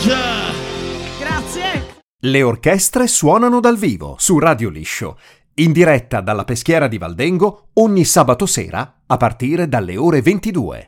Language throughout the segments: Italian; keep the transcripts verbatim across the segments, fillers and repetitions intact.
già! Grazie! Le orchestre suonano dal vivo su Radio Liscio, in diretta dalla Peschiera di Valdengo ogni sabato sera a partire dalle ore ventidue.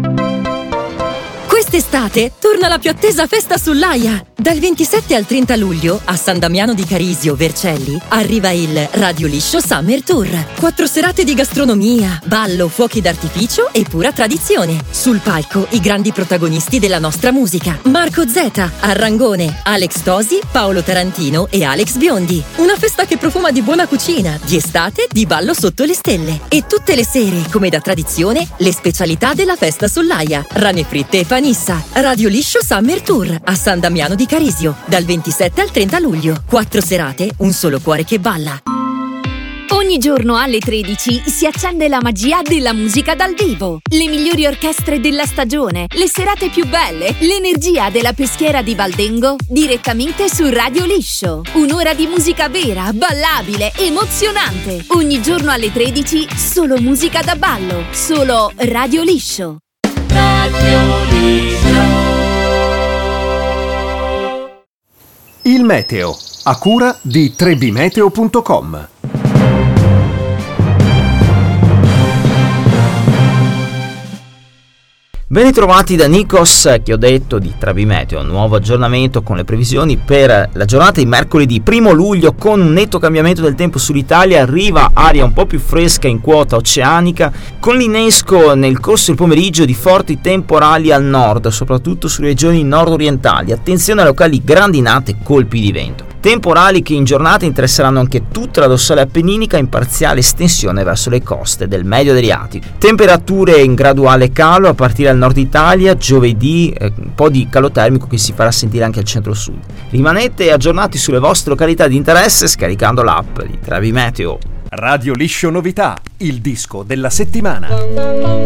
Quest'estate torna la più attesa festa sull'Aia. Dal ventisette al trenta luglio a San Damiano di Carisio, Vercelli, arriva il Radio Liscio Summer Tour. Quattro serate di gastronomia, ballo, fuochi d'artificio e pura tradizione. Sul palco i grandi protagonisti della nostra musica: Marco Zeta, Arrangone, Alex Tosi, Paolo Tarantino e Alex Biondi. Una festa che profuma di buona cucina, di estate, di ballo sotto le stelle. E tutte le sere, come da tradizione, le specialità della festa sull'Aia: rane fritte e panissa. Radio Liscio Summer Tour a San Damiano di Carisio, dal ventisette al trenta luglio. Quattro serate, un solo cuore che balla. Ogni giorno alle tredici si accende la magia della musica dal vivo. Le migliori orchestre della stagione, le serate più belle, l'energia della Peschiera di Valdengo direttamente su Radio Liscio. Un'ora di musica vera, ballabile, emozionante. Ogni giorno alle tredici solo musica da ballo, solo Radio Liscio. Radio Liscio. Il meteo, a cura di tre b meteo punto com. Ben ritrovati da Nikos, che ho detto di tre b Meteo, nuovo aggiornamento con le previsioni per la giornata di mercoledì primo luglio. Con un netto cambiamento del tempo sull'Italia arriva aria un po' più fresca in quota oceanica, con l'innesco nel corso del pomeriggio di forti temporali al nord, soprattutto sulle regioni nord-orientali. Attenzione a locali grandinate e colpi di vento. Temporali che in giornata interesseranno anche tutta la dorsale appenninica in parziale estensione verso le coste del medio Adriatico. Temperature in graduale calo a partire dal nord Italia, giovedì eh, un po' di calo termico che si farà sentire anche al centro-sud. Rimanete aggiornati sulle vostre località di interesse scaricando l'app di tre b Meteo. Radio Liscio Novità, il disco della settimana.